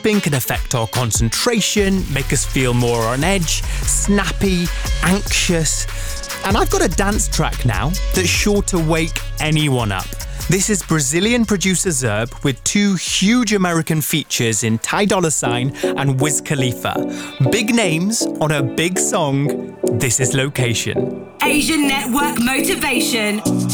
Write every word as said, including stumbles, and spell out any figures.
Sleeping can affect our concentration, make us feel more on edge, snappy, anxious. And I've got a dance track now that's sure to wake anyone up. This is Brazilian producer Zerb with two huge American features in Ty Dolla Sign and Wiz Khalifa. Big names on a big song. This is Location. Asian Network Motivation.